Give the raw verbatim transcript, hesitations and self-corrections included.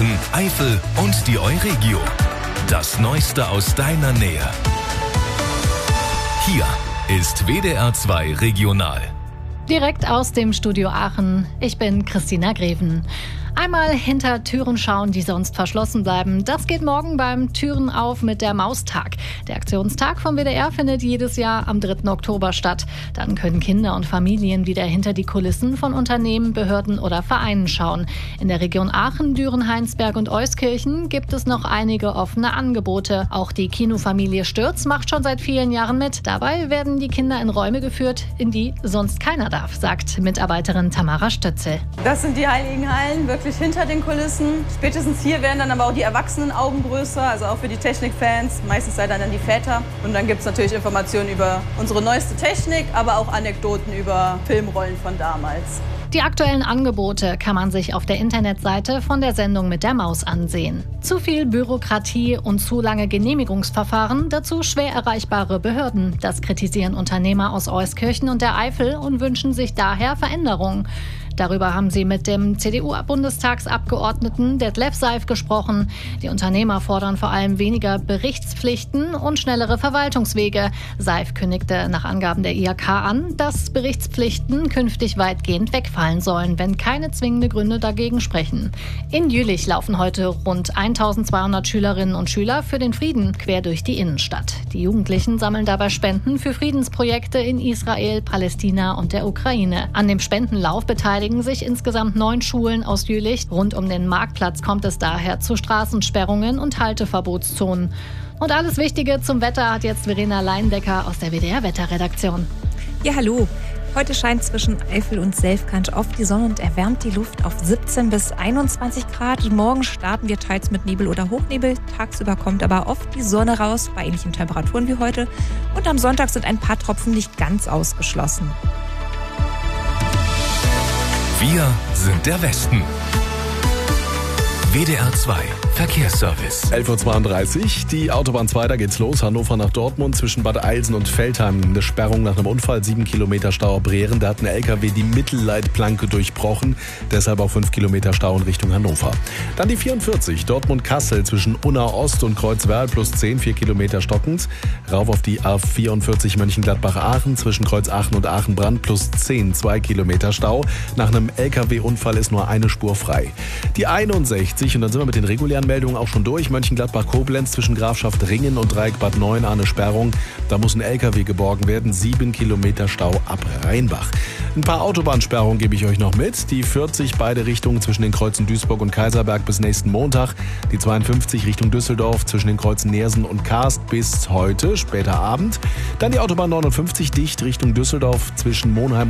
Aachen, Eifel und die Euregio. Das Neueste aus deiner Nähe. Hier ist W D R zwei Regional. Direkt aus dem Studio Aachen. Ich bin Christina Greven. Einmal hinter Türen schauen, die sonst verschlossen bleiben. Das geht morgen beim Türen auf mit der Maustag. Der Aktionstag vom W D R findet jedes Jahr am dritten Oktober statt. Dann können Kinder und Familien wieder hinter die Kulissen von Unternehmen, Behörden oder Vereinen schauen. In der Region Aachen, Düren, Heinsberg und Euskirchen gibt es noch einige offene Angebote. Auch die Kinofamilie Stürz macht schon seit vielen Jahren mit. Dabei werden die Kinder in Räume geführt, in die sonst keiner darf, sagt Mitarbeiterin Tamara Stötzel. Das sind die Heiligen Hallen, wirklich hinter den Kulissen. Spätestens hier werden dann aber auch die Erwachsenenaugen größer, also auch für die Technikfans. Meistens seid dann die Väter. Und dann gibt es natürlich Informationen über unsere neueste Technik, aber auch Anekdoten über Filmrollen von damals. Die aktuellen Angebote kann man sich auf der Internetseite von der Sendung mit der Maus ansehen. Zu viel Bürokratie und zu lange Genehmigungsverfahren, dazu schwer erreichbare Behörden. Das kritisieren Unternehmer aus Euskirchen und der Eifel und wünschen sich daher Veränderungen. Darüber haben sie mit dem C D U-Bundestagsabgeordneten Detlef Seif gesprochen. Die Unternehmer fordern vor allem weniger Berichtspflichten und schnellere Verwaltungswege. Seif kündigte nach Angaben der I H K an, dass Berichtspflichten künftig weitgehend wegfallen sollen, wenn keine zwingenden Gründe dagegen sprechen. In Jülich laufen heute rund eintausendzweihundert Schülerinnen und Schüler für den Frieden quer durch die Innenstadt. Die Jugendlichen sammeln dabei Spenden für Friedensprojekte in Israel, Palästina und der Ukraine. An dem Spendenlauf beteiligen sich insgesamt neun Schulen aus Jülich. Rund um den Marktplatz kommt es daher zu Straßensperrungen und Halteverbotszonen. Und alles Wichtige zum Wetter hat jetzt Verena Leindecker aus der W D R-Wetterredaktion. Ja, hallo. Heute scheint zwischen Eifel und Selfkant oft die Sonne und erwärmt die Luft auf siebzehn bis einundzwanzig Grad. Morgen starten wir teils mit Nebel oder Hochnebel. Tagsüber kommt aber oft die Sonne raus, bei ähnlichen Temperaturen wie heute. Und am Sonntag sind ein paar Tropfen nicht ganz ausgeschlossen. Wir sind der Westen. W D R zwei Verkehrsservice. elf Uhr zweiunddreißig, die Autobahn zwei, da geht's los. Hannover nach Dortmund zwischen Bad Eilsen und Veltheim. Eine Sperrung nach einem Unfall, sieben Kilometer Stau ab Brehren. Da hat ein L K W die Mittelleitplanke durchbrochen. Deshalb auch fünf Kilometer Stau in Richtung Hannover. Dann die vierundvierzig, Dortmund-Kassel zwischen Unna Ost und Kreuzwerl plus zehn, vier Kilometer stockend. Rauf auf die A vierundvierzig Mönchengladbach-Aachen zwischen Kreuzaachen und Aachen-Brand plus zehn, zwei Kilometer Stau. Nach einem L K W-Unfall ist nur eine Spur frei. Die einundsechzig, und dann sind wir mit den regulären Meldungen auch schon durch. Mönchengladbach-Koblenz zwischen Grafschaft Ringen und Dreieck Bad Neuen eine Sperrung. Da muss ein L K W geborgen werden. Sieben Kilometer Stau ab Rheinbach. Ein paar Autobahnsperrungen gebe ich euch noch mit. Die vierzig, beide Richtungen zwischen den Kreuzen Duisburg und Kaiserberg bis nächsten Montag. Die zweiundfünfzig Richtung Düsseldorf zwischen den Kreuzen Neersen und Karst bis heute, später Abend. Dann die Autobahn neunundfünfzig dicht Richtung Düsseldorf zwischen Monheim